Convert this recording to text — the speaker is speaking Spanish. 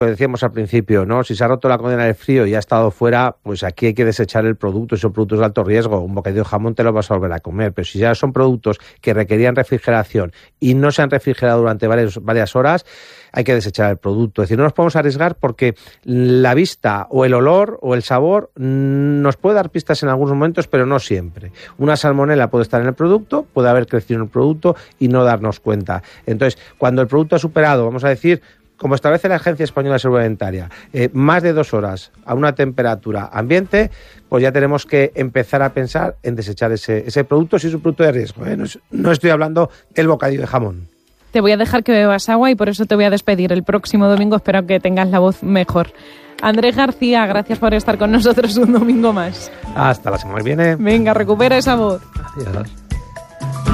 decíamos al principio, ¿no? Si se ha roto la cadena del frío y ha estado fuera, pues aquí hay que desechar el producto. Son productos de alto riesgo. Un bocadillo de jamón te lo vas a volver a comer. Pero si ya son productos que requerían refrigeración y no se han refrigerado durante varias horas, hay que desechar el producto. Es decir, no nos podemos arriesgar porque la vista o el olor o el sabor nos puede dar pistas en algunos momentos, pero no siempre. Una salmonela puede estar en el producto, puede haber crecido en el producto y no darnos cuenta. Entonces, cuando el producto ha superado, vamos a decir, como establece la Agencia Española de Salud Alimentaria, más de 2 horas a una temperatura ambiente, pues ya tenemos que empezar a pensar en desechar ese producto si es un producto de riesgo. No estoy hablando del bocadillo de jamón. Te voy a dejar que bebas agua y por eso te voy a despedir. El próximo domingo espero que tengas la voz mejor. Andrés García, gracias por estar con nosotros un domingo más. Hasta la semana que viene. Venga, recupera esa voz. Adiós.